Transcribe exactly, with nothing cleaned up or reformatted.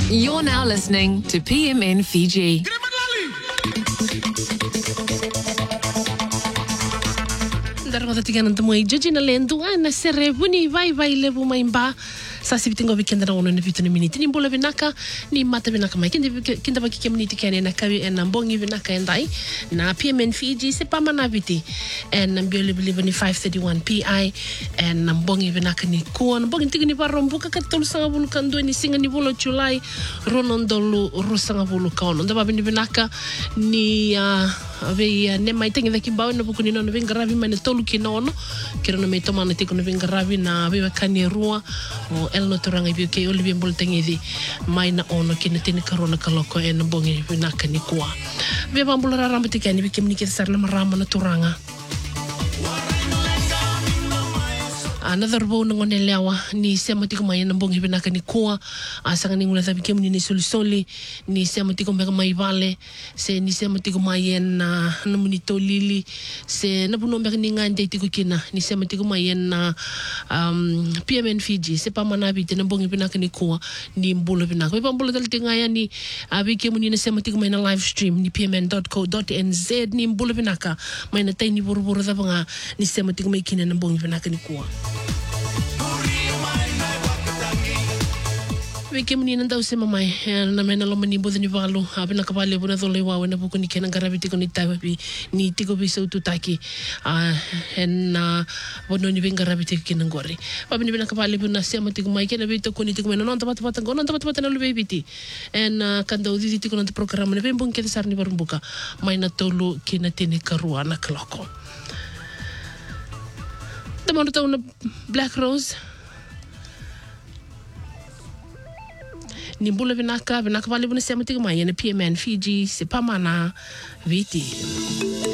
You're now listening to P M N Fiji. Darwada tigana tamoi jojina lendu ana serebuni vai vai lebu maimba sa sibitingo weekend na ono na vitu ni miniti ni mbola vinaka ni mata vinaka mai kindi kinda baki keminiti kani na kawi en mbongi vinaka endai na P M N Fiji se pa mana viti en mbiole biliva ni five thirty-one P I en mbongi vinaka ni kuon mbongi tigi ni barombuka katolu sanga bulu kandu ni singa ni bulu July ronondolu rusanga bulu kaono ndaba bini vinaka ni uh, ave ne mai tengi daki bawe na buku ni no venga ravi mane tolu kinono kero no me toma na tiko no venga ravi na ave kani rua o el no toranga bi ke olivi mbol tengi di mai na ono kina tini karona kaloko en bongi vinaka ni kwa ave bambula ramba tikani bi kemni ke sarna marama na toranga. Another bo ngone lewa ni sema tiko mai na bongi vinaka ni kwa asanga ni ngula tabi kemni ni soli soli ni sema tiko mega mai vale se ni sema tiko mai na no munito lili se na buno mega ni ngande tiko kina ni sema tiko mai na um P M N Fiji se pa mana bite na bongi vinaka ni kwa ni mbulo vinaka pa mbulo dal tinga ya ni abi kemni ni sema tiko mai na live stream ni p m n dot co dot n z ni mbulo vinaka mai na tai ni boroboro da banga ni sema tiko mai kina na bongi vinaka ni kwa. Wiki mni nanda usema mai na mena lo mani bodhi ni walu abina kapale buna thole wawe na buku ni kena ngarabi tiko ni taiwapi ni tiko biso tutaki en bono ni venga rabi tiko kena ngori abina bina kapale buna sema tiko mai kena bito kuni tiko mena non tapat patan non tapat patan lo bebiti en kanda uditi tiko nanti programa ne bembong kete sarni barumbuka mai na tolu kena tene karua na kloko Damano tau na Black Rose ni mbula vinaka vinaka vale buna sema tiko mai na P M N Fiji se pamana viti.